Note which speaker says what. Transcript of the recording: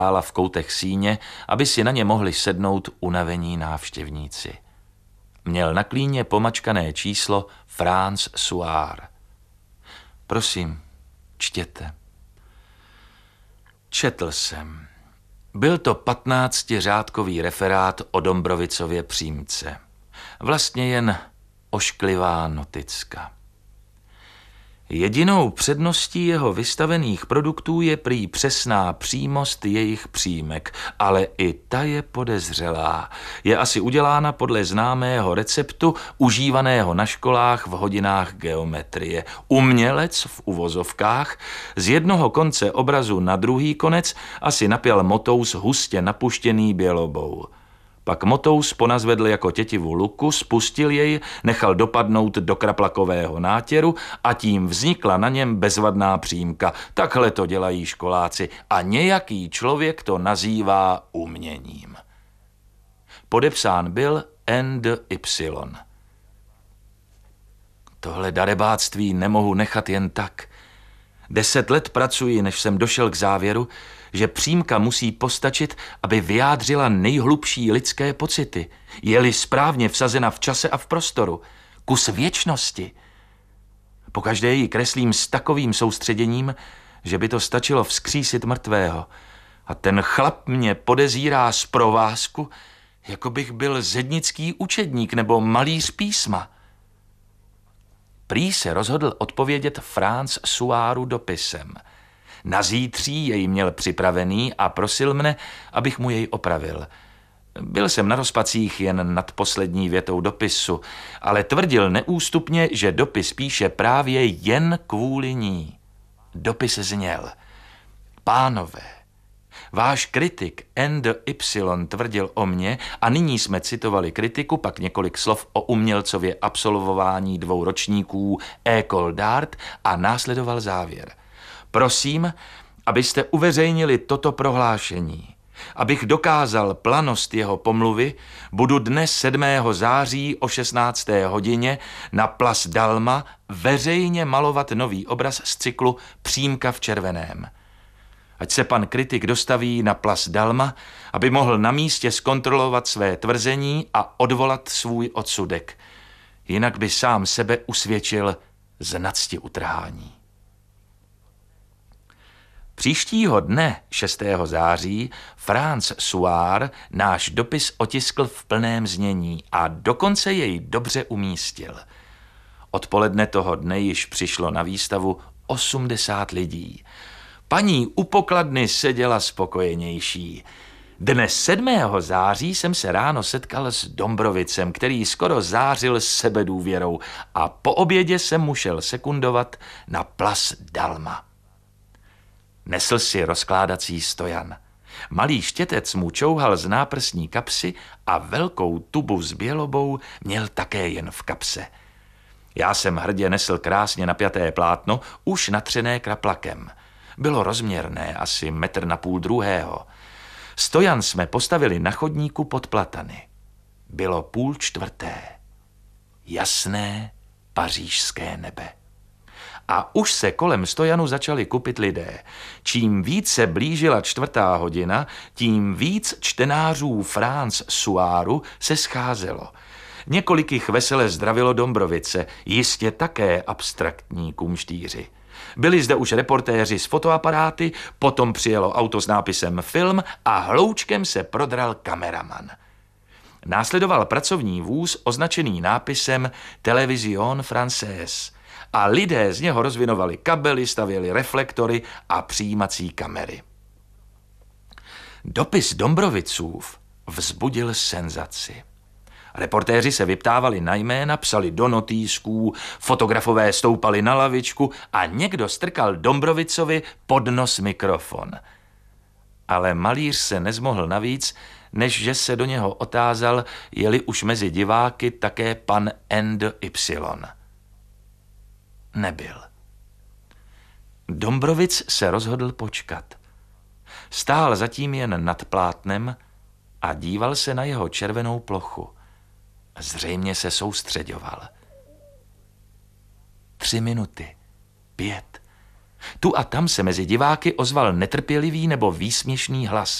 Speaker 1: stála v koutech síně, aby si na ně mohli sednout unavení návštěvníci. Měl na klíně pomačkané číslo François. Prosím, čtěte. Četl jsem. Byl to 15řádkový referát o Dombrovicově přímce. Vlastně jen ošklivá noticka. Jedinou předností jeho vystavených produktů je prý přesná přímost jejich příjmek, ale i ta je podezřelá. Je asi udělána podle známého receptu, užívaného na školách v hodinách geometrie. Umělec v uvozovkách z jednoho konce obrazu na druhý konec asi napěl motous hustě napuštěný bělobou. Pak motous ponazvedl jako tětivu luku, spustil jej, nechal dopadnout do kraplakového nátěru a tím vznikla na něm bezvadná přímka. Takhle to dělají školáci a nějaký člověk to nazývá uměním. Podepsán byl N.Y. Tohle darebáctví nemohu nechat jen tak. 10 let pracuji, než jsem došel k závěru, že přímka musí postačit, aby vyjádřila nejhlubší lidské pocity, je-li správně vsazena v čase a v prostoru, kus věčnosti. Pokaždé ji kreslím s takovým soustředěním, že by to stačilo vzkřísit mrtvého. A ten chlap mě podezírá z provázku, jako bych byl zednický učedník nebo malíř písma. Prý se rozhodl odpovědět Françoisu dopisem. Na zítří jej měl připravený a prosil mne, abych mu jej opravil. Byl jsem na rozpacích jen nad poslední větou dopisu, ale tvrdil neústupně, že dopis píše právě jen kvůli ní. Dopis zněl: Pánové, váš kritik N.Y. tvrdil o mně a nyní jsme citovali kritiku, pak několik slov o umělcově absolvování 2 ročníků École d'Art a následoval závěr. Prosím, abyste uveřejnili toto prohlášení. Abych dokázal planost jeho pomluvy, budu dnes 7. září o 16. hodině na Place d'Alma veřejně malovat nový obraz z cyklu Přímka v červeném. Ať se pan kritik dostaví na Place d'Alma, aby mohl na místě zkontrolovat své tvrzení a odvolat svůj odsudek. Jinak by sám sebe usvědčil z nadsti utrhání. Příštího dne, 6. září, François náš dopis otiskl v plném znění a dokonce jej dobře umístil. Odpoledne toho dne již přišlo na výstavu 80 lidí. Paní u pokladny seděla spokojenější. Dne 7. září jsem se ráno setkal s Dombrovicem, který skoro zářil sebedůvěrou, a po obědě jsem mu šel sekundovat na Place d'Alma. Nesl si rozkládací stojan. Malý štětec mu čouhal z náprsní kapsy a velkou tubu s bělobou měl také jen v kapse. Já jsem hrdě nesl krásně napjaté plátno, už natřené kraplakem. Bylo rozměrné, asi 1,5 m druhého. Stojan jsme postavili na chodníku pod platany. Bylo 3:30. Jasné pařížské nebe. A už se kolem stojanu začali kupit lidé. Čím víc se blížila 4. hodina, tím víc čtenářů Françoisu se scházelo. Několik jich vesele zdravilo Dombrovice, jistě také abstraktní kumštýři. Byli zde už reportéři s fotoaparáty, potom přijelo auto s nápisem film a hloučkem se prodral kameraman. Následoval pracovní vůz označený nápisem Télévision Française a lidé z něho rozvinovali kabely, stavěli reflektory a přijímací kamery. Dopis Dombrovicův vzbudil senzaci. Reportéři se vyptávali na jména, psali do notýsků, fotografové stoupali na lavičku a někdo strkal Dombrovicovi pod nos mikrofon. Ale malíř se nezmohl navíc, než že se do něho otázal, jeli už mezi diváky také pan N.Y. Nebyl. Dombrovic se rozhodl počkat. Stál zatím jen nad plátnem a díval se na jeho červenou plochu. Zřejmě se soustřeďoval. 3 minuty, 5. Tu a tam se mezi diváky ozval netrpělivý nebo výsměšný hlas.